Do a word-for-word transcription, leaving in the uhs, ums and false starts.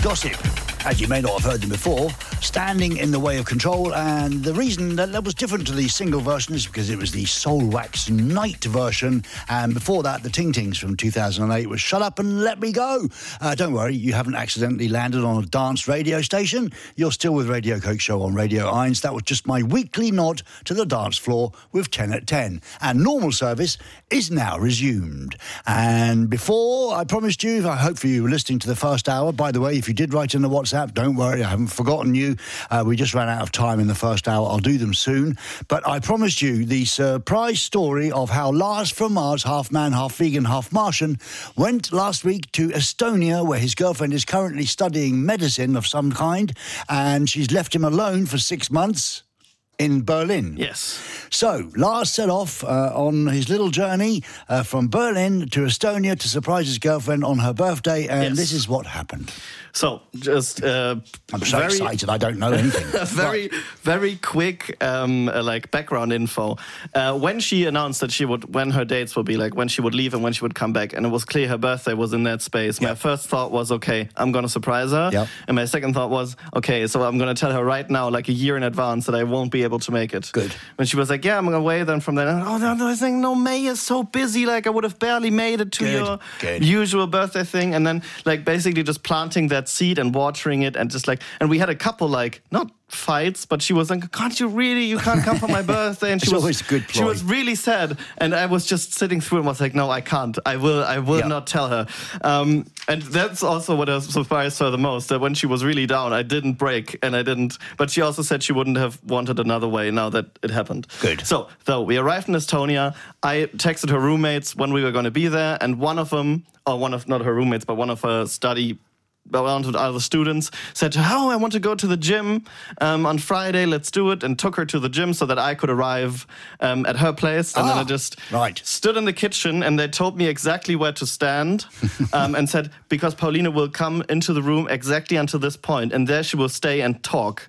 Gossip. As you may not have heard them before, Standing in the Way of Control, and the reason that that was different to the single version is because it was the Soul Wax Night version, and before that, the Ting Tings from two thousand eight was Shut Up and Let Me Go. Uh, don't worry, you haven't accidentally landed on a dance radio station. You're still with Radio Coke Show on Radio Eins. That was just my weekly nod to the dance floor with ten at ten. And normal service is now resumed. And before, I promised you, I hope for you were listening to the first hour. By the way, if you did write in the WhatsApp, don't worry, I haven't forgotten you. Uh, we just ran out of time in the first hour. I'll do them soon. But I promised you the surprise story of how Lars from Mars, half man, half vegan, half Martian, went last week to Estonia, where his girlfriend is currently studying medicine of some kind, and she's left him alone for six months. In Berlin. Yes. So, Lars set off uh, on his little journey uh, from Berlin to Estonia to surprise his girlfriend on her birthday, and yes. This is what happened. So, just... Uh, I'm so very, excited, I don't know anything. very, right. very quick, um, uh, like, background info. Uh, when she announced that she would, when her dates would be, like, when she would leave and when she would come back, and it was clear her birthday was in that space, yep. My first thought was, okay, I'm going to surprise her. Yep. And my second thought was, okay, so I'm going to tell her right now, like a year in advance, that I won't be able to make it. Good. When she was like, yeah, I'm away then from then. Oh, no, I was saying, no, May is so busy. Like, I would have barely made it to Good. your Good. usual birthday thing. And then, like, basically just planting that seed and watering it and just like, and we had a couple, like, not fights, but she was like, can't you really, you can't come for my birthday? And she it's was always a good ploy. She was really sad, and I was just sitting through and was like, no, I can't, I will I will yeah. not tell her. Um, and that's also what surprised her the most, that when she was really down, I didn't break, and I didn't, but she also said she wouldn't have wanted another way now that it happened. Good. So, though, we arrived in Estonia, I texted her roommates when we were going to be there, and one of them, or one of, not her roommates, but one of her study around with other students, said to her, oh, I want to go to the gym um, on Friday, let's do it, and took her to the gym so that I could arrive um, at her place. And ah, then I just right. stood in the kitchen, and they told me exactly where to stand um, and said, because Paulina will come into the room exactly until this point, and there she will stay and talk.